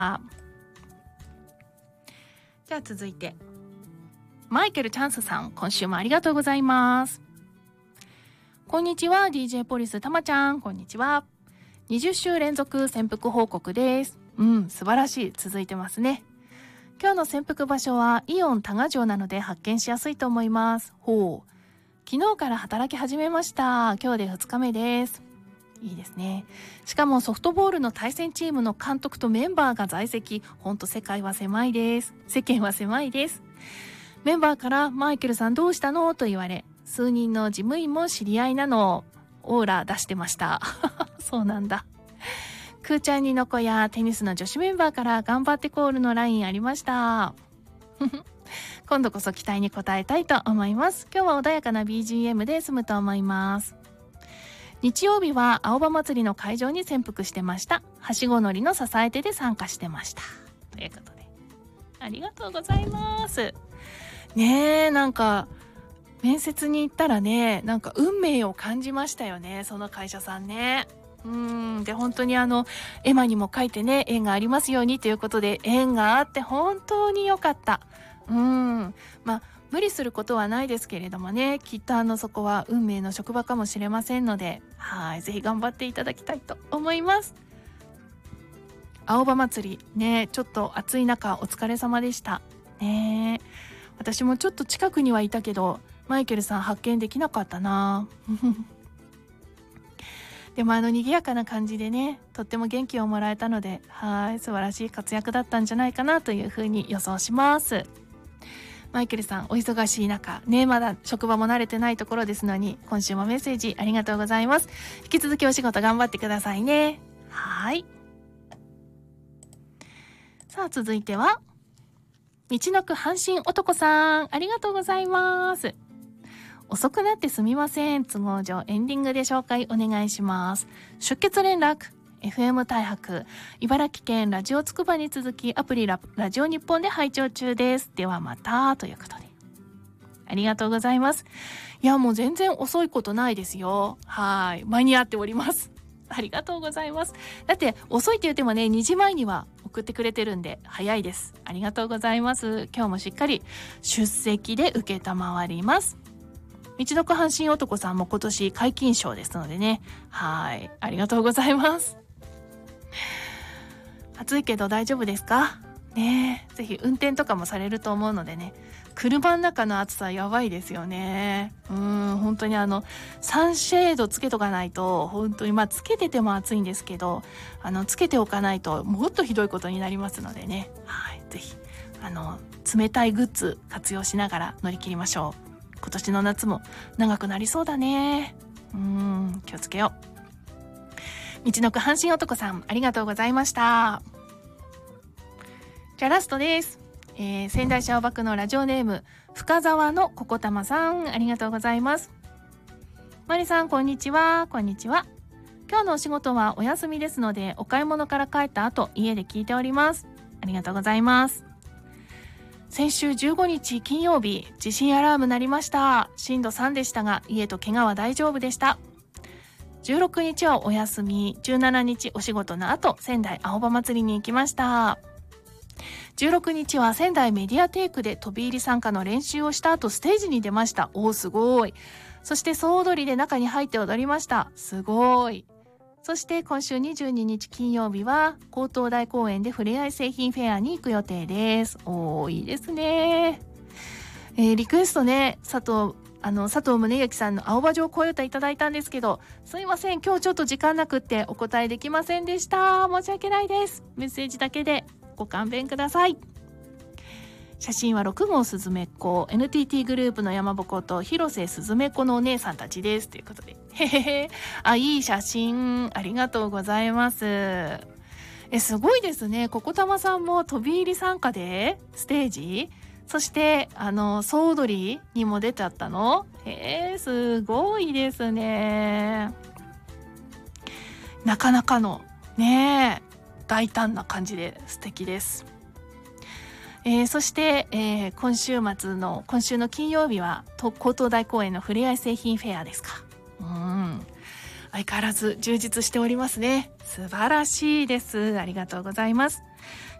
じゃあ続いてマイケルチャンスさん、今週もありがとうございます。こんにちは DJ ポリスたまちゃん、こんにちは。20週連続潜伏報告です。素晴らしい、続いてますね。今日の潜伏場所はイオン多賀城なので発見しやすいと思います。昨日から働き始めました。今日で2日目です。いいですね。しかもソフトボールの対戦チームの監督とメンバーが在籍。ほんと世界は狭いです。世間は狭いです。メンバーからマイケルさんどうしたのと言われ、数人の事務員も知り合いなの。オーラ出してましたそうなんだ。くーちゃんにのこやテニスの女子メンバーから頑張ってコールのラインありました今度こそ期待に応えたいと思います。今日は穏やかな BGM で済むと思います。日曜日は青葉祭りの会場に潜伏してました。はしご乗りの支え手で参加してました。ということでありがとうございます。ねえ、なんか面接に行ったらね、なんか運命を感じましたよね、その会社さんね。で本当にエマにも書いてね、縁がありますようにということで、縁があって本当に良かった。無理することはないですけれどもね、きっとそこは運命の職場かもしれませんので、ぜひ頑張っていただきたいと思います。青葉祭りね、ちょっと暑い中お疲れ様でしたね。私もちょっと近くにはいたけどマイケルさん発見できなかったなでも賑やかな感じでね、とっても元気をもらえたので、素晴らしい活躍だったんじゃないかなというふうに予想します。マイケルさん、お忙しい中ね、まだ職場も慣れてないところですのに、今週もメッセージありがとうございます。引き続きお仕事頑張ってくださいね。さあ続いては道のく阪神男さん、ありがとうございます。遅くなってすみません。都合上エンディングで紹介お願いします。出欠連絡 FM 大白、茨城県ラジオつくばに続きアプリ ラジオ日本で拝聴中です。ではまた、ということでありがとうございます。いや、もう全然遅いことないですよ。間に合っております。ありがとうございます。だって遅いって言ってもね、2時前には送ってくれてるんで早いです。ありがとうございます。今日もしっかり出席で受けたまわります。道のく阪神男さんも今年皆勤賞ですのでね、ありがとうございます。暑いけど大丈夫ですかね。ぜひ運転とかもされると思うのでね、車の中の暑さやばいですよね。本当にサンシェードつけとかないと、本当につけてても暑いんですけど、つけておかないともっとひどいことになりますのでね、ぜひ冷たいグッズ活用しながら乗り切りましょう。今年の夏も長くなりそうだね。気をつけよう。道のく阪神男さん、ありがとうございました。じゃあラストです。仙台市青葉区のラジオネーム深沢のここたまさん、ありがとうございます。マリさん、こんにちは。こんにちは。今日のお仕事はお休みですので、お買い物から帰った後家で聞いております。ありがとうございます。先週15日金曜日、地震アラーム鳴りました。震度3でしたが、家と怪我は大丈夫でした。16日はお休み、17日お仕事の後、仙台青葉祭りに行きました。16日は仙台メディアテイクで飛び入り参加の練習をした後、ステージに出ました。すごい。そして総踊りで中に入って踊りました。すごい。そして今週22日金曜日は江東台公園でふれあい製品フェアに行く予定です。いいですね。リクエストね、佐藤宗之さんの青葉城恋歌いただいたんですけど、すいません、今日ちょっと時間なくってお答えできませんでした。申し訳ないです。メッセージだけでご勘弁ください。写真は6号すずめっ子 NTT グループの山ぼこと広瀬すずめっ子のお姉さんたちですということで、いい写真ありがとうございます。すごいですね。ここたまさんも飛び入り参加でステージ、そして総踊りにも出ちゃったの。すごいですね。なかなかのね、大胆な感じで素敵です。そして、今週の金曜日は江東台公園のふれあい製品フェアですか。 相変わらず充実しておりますね。素晴らしいです。ありがとうございます。